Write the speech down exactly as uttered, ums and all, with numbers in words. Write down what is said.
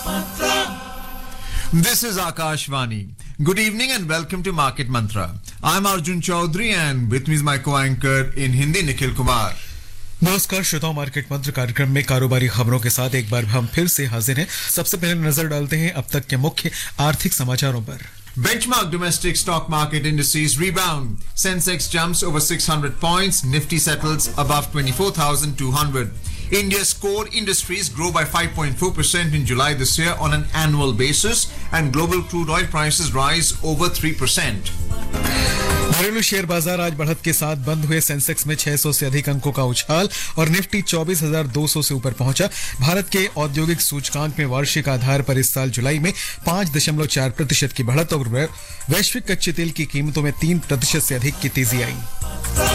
This is Akashvani. Good evening and welcome to Market Mantra. I'm Arjun Chaudhary and with me is my co-anchor in Hindi, Nikhil Kumar. नमस्कार श्रोताओं, market मंत्र कार्यक्रम में कारोबारी खबरों के साथ एक बार हम फिर से हाजिर हैं। सबसे पहले नजर डालते हैं अब तक के मुख्य आर्थिक समाचारों पर। Benchmark domestic stock market indices rebound. Sensex jumps over six hundred points. Nifty settles above twenty-four thousand two hundred. India's core industries grow by five point four percent in July this year on an annual basis, and global crude oil prices rise over three percent. घरेलू share बाजार आज बढ़त के साथ बंद हुए। Sensex में छह सौ से अधिक अंकों का उछाल और निफ्टी चौबीस हज़ार दो सौ से ऊपर पहुंचा। भारत के औद्योगिक सूचकांक में वार्षिक आधार पर इस साल जुलाई में पांच दशमलव चार प्रतिशत की बढ़त और वैश्विक कच्चे तेल की कीमतों में तीन प्रतिशत से अधिक की तेजी आई।